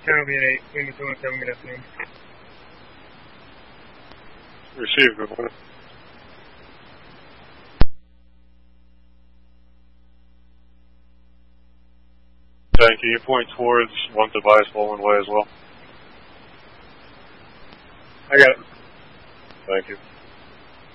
Copy at 8, wind is 217, good afternoon. Receive, good morning. Thank you. You point towards one device one way as well. I got it. Thank you.